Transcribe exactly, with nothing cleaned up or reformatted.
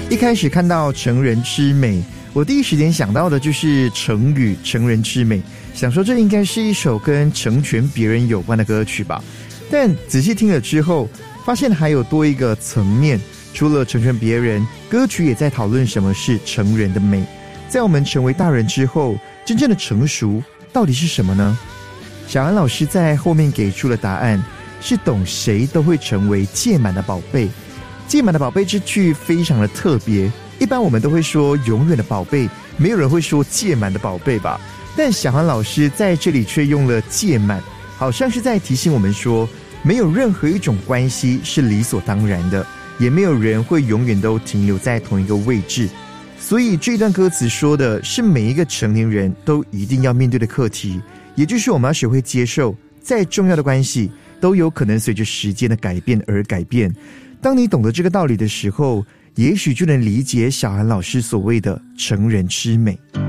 一开始看到成人之美，我第一时间想到的就是成语成人之美，想说这应该是一首跟成全别人有关的歌曲吧。但仔细听了之后，发现还有多一个层面，除了成全别人，歌曲也在讨论什么是成人的美。在我们成为大人之后，真正的成熟到底是什么呢？小安老师在后面给出了答案，是懂谁都会成为届满的宝贝。届满的宝贝这句非常的特别，一般我们都会说永远的宝贝，没有人会说届满的宝贝吧。但小安老师在这里却用了届满，好像是在提醒我们说，没有任何一种关系是理所当然的，也没有人会永远都停留在同一个位置。所以这段歌词说的是每一个成年人都一定要面对的课题，也就是我们要学会接受，再重要的关系都有可能随着时间的改变而改变。当你懂得这个道理的时候，也许就能理解小韩老师所谓的成人之美。